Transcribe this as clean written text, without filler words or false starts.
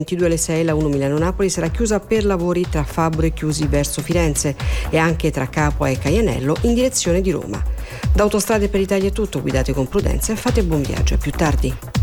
22 alle 6 la 1 Milano-Napoli sarà chiusa per lavori tra Fabbro e Chiusi verso Firenze e anche tra Capua e Caianello in direzione di Roma. Da Autostrade per l'Italia è tutto, guidate con prudenza e fate buon viaggio, a più tardi.